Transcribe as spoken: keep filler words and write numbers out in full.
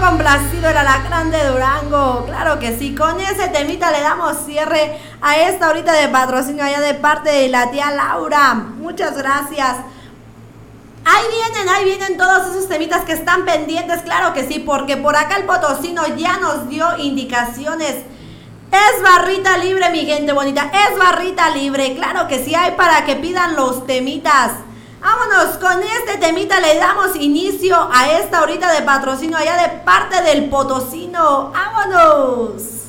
complacido el Alacrán de Durango. Claro que sí, con ese temita le damos cierre a esta horita de patrocinio allá de parte de la tía Laura. Muchas gracias. Ahí vienen, ahí vienen todos esos temitas que están pendientes, claro que sí, porque por acá el potosino ya nos dio indicaciones. Es barrita libre, mi gente bonita, es barrita libre, claro que sí, hay para que pidan los temitas. Vámonos, con este temita le damos inicio a esta horita de patrocinio allá de parte del potosino. ¡Vámonos!